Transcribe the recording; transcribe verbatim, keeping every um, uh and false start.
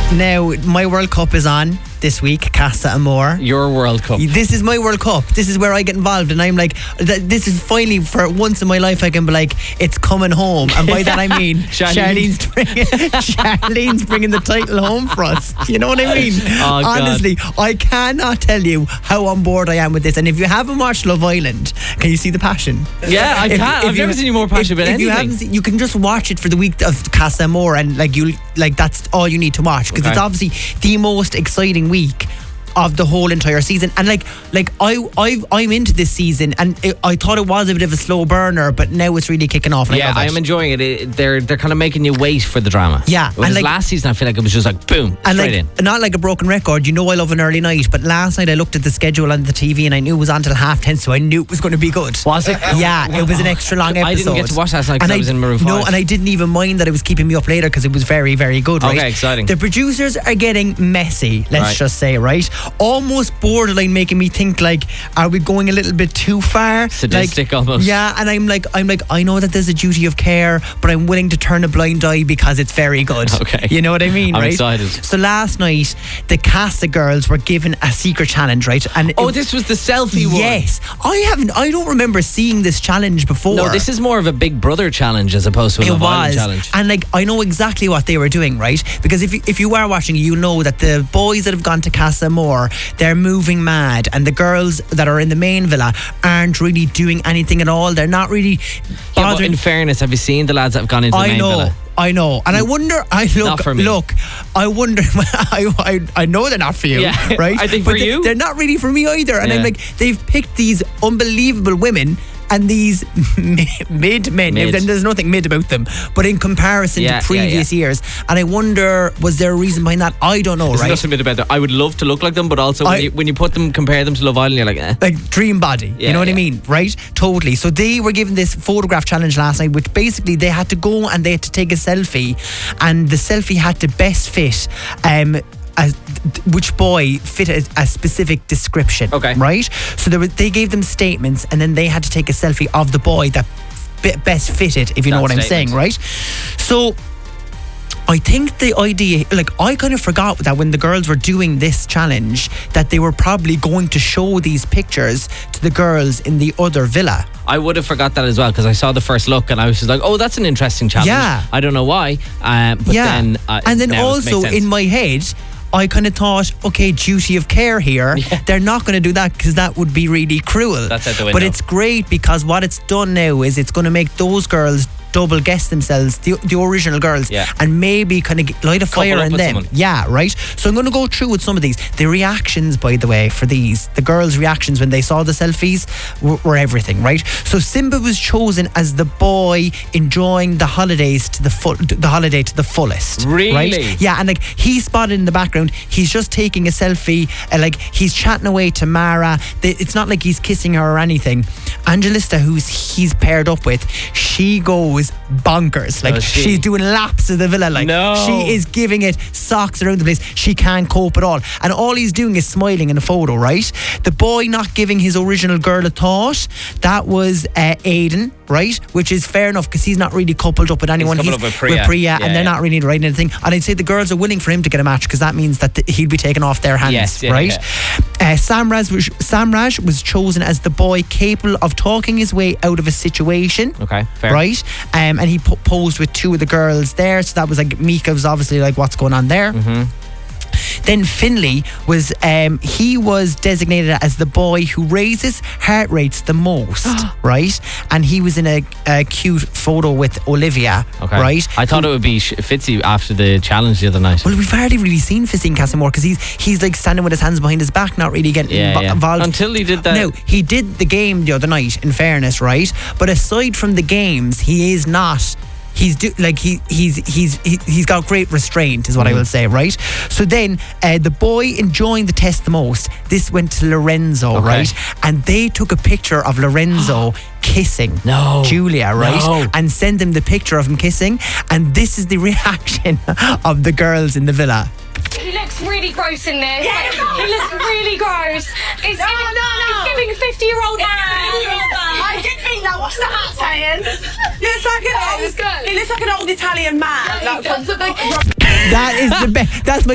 Now, my World Cup is on this week, Casa Amor. Your World Cup. This is my World Cup. This is where I get involved, and I'm like, th- this is finally, for once in my life, I can be like, it's coming home. And by that I mean Charlene. Charlene's bringing, Charlene's bringing the title home for us. You know what I mean? Oh, God. Honestly, I cannot tell you how on board I am with this. And if you haven't watched Love Island, can you see the passion? Yeah, I If- can't. if I've you- never seen you more passionate if, about if you anything. haven't seen, you can just watch it for the week of Casa Amor, and like you, like that's all you need to watch, because Okay. it's obviously the most exciting week of the whole entire season. And like like I I I'm into this season, and it, I thought it was a bit of a slow burner, but now it's really kicking off. And I Yeah, love it. I am enjoying it. it. They're they're kind of making you wait for the drama. Yeah, Whereas and like- last season, I feel like it was just like boom, And straight like, in. not like a broken record, you know I love an early night, but last night I looked at the schedule on the T V and I knew it was on till half ten, so I knew it was going to be good. Was it? Yeah, it was an extra long episode. I didn't get to watch last night because And I was in Maroon No, five. and I didn't even mind that it was keeping me up later because it was very, very good, right? Okay, exciting. The producers are getting messy, let's Right. just say, right? Almost borderline making me think, like, are we going a little bit too far? Sadistic like, almost. Yeah, and I'm like, I'm like, I know that there's a duty of care, but I'm willing to turn a blind eye because it's very good. Okay. You know what I mean, I'm right? excited. So last night, the Casa girls were given a secret challenge, right? And Oh, it- this was the selfie one. Yes, I haven't. I don't remember seeing this challenge before. No, this is more of a Big Brother challenge as opposed to a It Love Island was, challenge. and like I know exactly what they were doing, right? Because if you, if you are watching, you know that the boys that have gone to Casa Amor, they're moving mad, and the girls that are in the main villa aren't really doing anything at all. They're not really Yeah, but bothering. in fairness, have you seen the lads that have gone into the I main know. villa? I know, and I wonder. I look, Not for me. look. I wonder. I, I, I know they're not for you, Yeah. right? Are they But for you? They're not really for me either. And I'm Yeah. like, they've picked these unbelievable women and these mid men. Mid. Then there's nothing mid about them, but in comparison Yeah, to yeah, previous years, and I wonder, was there a reason behind that? I don't know, There's right? nothing bit about that. I would love to look like them, but also when, I- you, when you put them, compare them to Love Island, you're like, eh. Like dream body, Yeah, you know what I yeah. mean, right? Totally. So they were given this photograph challenge last night, which basically they had to go and they had to take a selfie, and the selfie had to best fit um a, which boy fit a, a specific description. Okay. Right? So there was, they gave them statements, and then they had to take a selfie of the boy that be- best fitted, if you know That what I'm statement. saying, right? So I think the idea, like, I kind of forgot that when the girls were doing this challenge, that they were probably going to show these pictures to the girls in the other villa. I would have forgot that as well because I saw the first look and I was just like, oh, that's an interesting challenge. Yeah. I don't know why. Uh, but yeah. then, uh, and then now it also makes sense. in my head, I kind of thought, okay, duty of care here. Yeah. They're not going to do that because that would be really cruel. That's out the But window. it's great because what it's done now is it's going to make those girls double guess themselves, the, the original girls, Yeah. and maybe kind of light a fire up in with them. someone. Yeah, right? So I'm going to go through with some of these. The reactions, by the way, for these, the girls' reactions when they saw the selfies were, were everything, right? So Simba was chosen as the boy enjoying the holidays to the full, the holiday to the fullest. Really? Right? Yeah, and like he's spotted in the background, he's just taking a selfie, and like he's chatting away to Mara. They, it's not like he's kissing her or anything. Angelista, who's he's paired up with, she goes bonkers. Like Does she? she's doing laps of the villa. Like No. she is giving it socks around the place. She can't cope at all, and all he's doing is smiling in a photo. Right? The boy not giving his original girl a thought. That was uh, Aiden. Right? Which is fair enough because he's not really coupled up with anyone. coupled up with Priya. Priya, Yeah, and they're yeah. not really writing anything. And I'd say the girls are willing for him to get a match because that means that th- he'll be taken off their hands. Yes, yeah, right? yeah. Uh, Samraj was Samraj was chosen as the boy capable of talking his way out of a situation. Okay, fair. Right? Um, and he po- posed with two of the girls there. So that was like, Mika was obviously like, what's going on there? Mm-hmm. Then Finlay was, um, he was designated as the boy who raises heart rates the most, right? And he was in a, a cute photo with Olivia, Okay. right? I thought it would be sh- Fitzy after the challenge the other night. Well, we've hardly really seen Fitzy in Casamore because he's he's like standing with his hands behind his back, not really getting Yeah, invo- yeah. involved. Until he did that. No, he did the game the other night, in fairness, right? But aside from the games, he is not. He's do, like he he's he's he, he's got great restraint, is what I will say, right? So then uh, the boy enjoying the test the most. This went to Lorenzo, Okay. right? And they took a picture of Lorenzo kissing No. Julia, right? No. And send him the picture of him kissing. And this is the reaction of the girls in the villa. He looks really gross in this. Like, he looks really gross. It's, No, giving, no, no. it's giving fifty-year-old man. I did think that. What's the hat saying? He looks like an was old. good. He looks like an old Italian man. Like, from- That is the best. That's my